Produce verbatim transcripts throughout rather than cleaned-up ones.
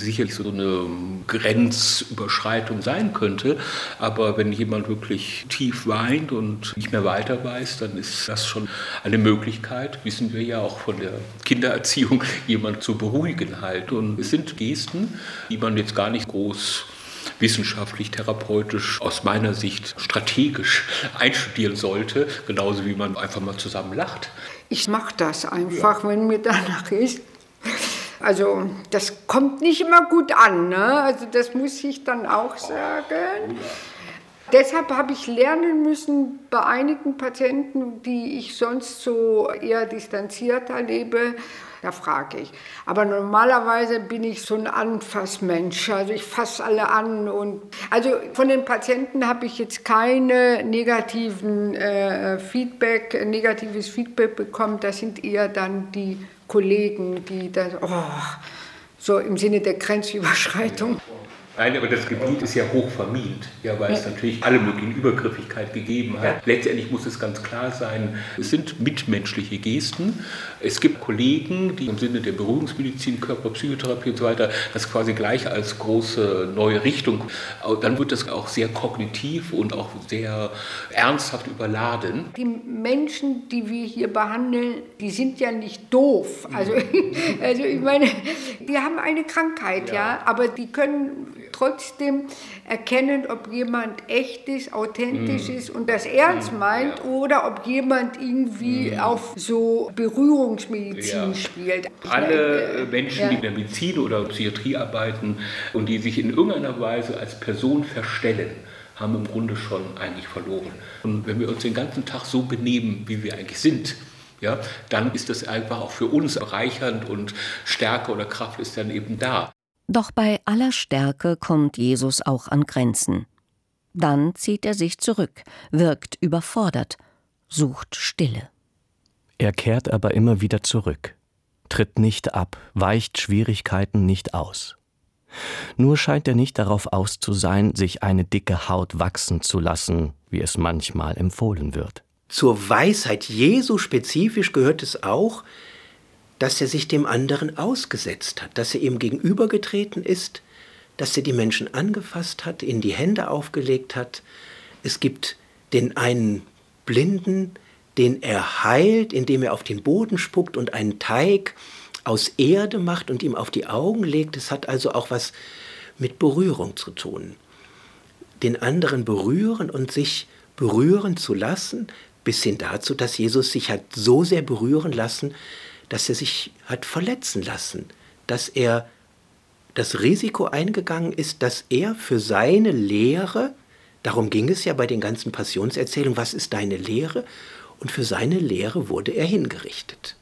sicherlich so eine Grenzüberschreitung sein könnte. Aber wenn jemand wirklich tief weint und nicht mehr weiter weiß, dann ist das schon eine Möglichkeit, wissen wir ja auch von der Kindererziehung, jemanden zu beruhigen halt. Und es sind Gesten, die man jetzt gar nicht groß wissenschaftlich, therapeutisch, aus meiner Sicht strategisch einstudieren sollte, genauso wie man einfach mal zusammen lacht. Ich mache das einfach, ja. Wenn mir danach ist. Also das kommt nicht immer gut an, ne? Also das muss ich dann auch sagen. Ja. Deshalb habe ich lernen müssen, bei einigen Patienten, die ich sonst so eher distanziert erlebe, da frage ich. Aber normalerweise bin ich so ein Anfassmensch, also ich fasse alle an. Und also von den Patienten habe ich jetzt keine negativen äh, Feedback, negatives Feedback bekommen. Das sind eher dann die Kollegen, die das, oh, so im Sinne der Grenzüberschreitung. Nein, aber das Gebiet ist ja hoch vermint, ja, weil es natürlich alle möglichen Übergriffigkeit gegeben hat. Letztendlich muss es ganz klar sein, es sind mitmenschliche Gesten. Es gibt Kollegen, die im Sinne der Berührungsmedizin, Körperpsychotherapie und so weiter, das quasi gleich als große neue Richtung, dann wird das auch sehr kognitiv und auch sehr ernsthaft überladen. Die Menschen, die wir hier behandeln, die sind ja nicht doof. Also, also ich meine, die haben eine Krankheit, ja, ja, aber die können trotzdem erkennen, ob jemand echt ist, authentisch mm. ist und das ernst mm, meint, ja. Oder ob jemand irgendwie mm. auf so Berührungsmedizin ja. spielt. Alle äh, Menschen, ja. die in der Medizin oder Psychiatrie arbeiten und die sich in irgendeiner Weise als Person verstellen, haben im Grunde schon eigentlich verloren. Und wenn wir uns den ganzen Tag so benehmen, wie wir eigentlich sind, ja, dann ist das einfach auch für uns bereichernd und Stärke oder Kraft ist dann eben da. Doch bei aller Stärke kommt Jesus auch an Grenzen. Dann zieht er sich zurück, wirkt überfordert, sucht Stille. Er kehrt aber immer wieder zurück, tritt nicht ab, weicht Schwierigkeiten nicht aus. Nur scheint er nicht darauf aus zu sein, sich eine dicke Haut wachsen zu lassen, wie es manchmal empfohlen wird. Zur Weisheit Jesu spezifisch gehört es auch, dass er sich dem anderen ausgesetzt hat, dass er ihm gegenübergetreten ist, dass er die Menschen angefasst hat, ihnen die Hände aufgelegt hat. Es gibt den einen Blinden, den er heilt, indem er auf den Boden spuckt und einen Teig aus Erde macht und ihm auf die Augen legt. Es hat also auch was mit Berührung zu tun. Den anderen berühren und sich berühren zu lassen, bis hin dazu, dass Jesus sich hat so sehr berühren lassen, dass er sich hat verletzen lassen, dass er das Risiko eingegangen ist, dass er für seine Lehre, darum ging es ja bei den ganzen Passionserzählungen, was ist deine Lehre? Und für seine Lehre wurde er hingerichtet.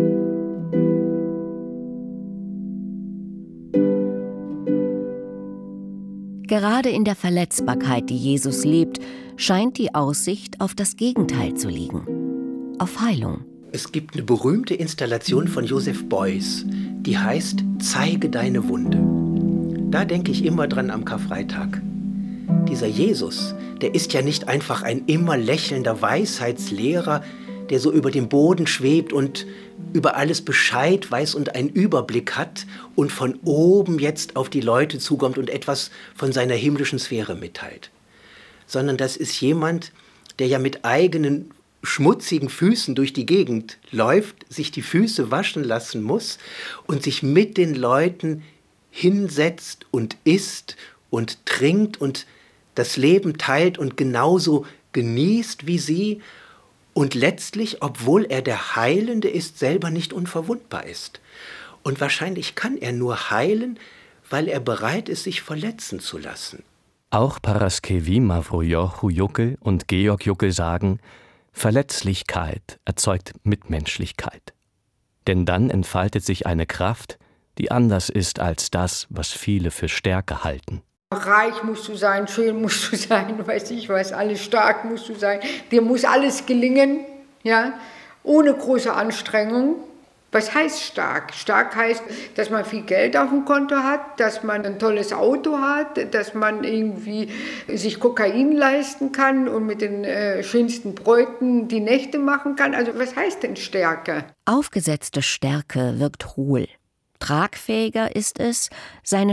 Gerade in der Verletzbarkeit, die Jesus lebt, scheint die Aussicht auf das Gegenteil zu liegen, auf Heilung. Es gibt eine berühmte Installation von Joseph Beuys, die heißt »Zeige deine Wunde«. Da denke ich immer dran am Karfreitag. Dieser Jesus, der ist ja nicht einfach ein immer lächelnder Weisheitslehrer, der so über dem Boden schwebt und über alles Bescheid weiß und einen Überblick hat und von oben jetzt auf die Leute zukommt und etwas von seiner himmlischen Sphäre mitteilt. Sondern das ist jemand, der ja mit eigenen schmutzigen Füßen durch die Gegend läuft, sich die Füße waschen lassen muss und sich mit den Leuten hinsetzt und isst und trinkt und das Leben teilt und genauso genießt wie sie und letztlich, obwohl er der Heilende ist, selber nicht unverwundbar ist. Und wahrscheinlich kann er nur heilen, weil er bereit ist, sich verletzen zu lassen. Auch Paraskevi Mavrojochu Juckel und Georg Juckel sagen, Verletzlichkeit erzeugt Mitmenschlichkeit. Denn dann entfaltet sich eine Kraft, die anders ist als das, was viele für Stärke halten. Reich musst du sein, schön musst du sein, weiß ich was, alles stark musst du sein. Dir muss alles gelingen, ja, ohne große Anstrengung. Was heißt stark? Stark heißt, dass man viel Geld auf dem Konto hat, dass man ein tolles Auto hat, dass man irgendwie sich Kokain leisten kann und mit den äh, schönsten Bräuten die Nächte machen kann. Also was heißt denn Stärke? Aufgesetzte Stärke wirkt hohl. Tragfähiger ist es, seine